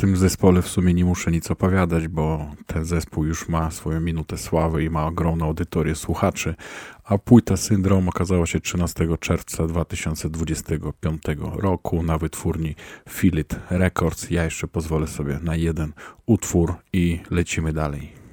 tym zespole w sumie nie muszę nic opowiadać, bo ten zespół już ma swoją minutę sławy i ma ogromną audytorię słuchaczy, a płyta Syndrom okazała się 13 czerwca 2025 roku na wytwórni Feel It Records. Ja jeszcze pozwolę sobie na jeden utwór i lecimy dalej.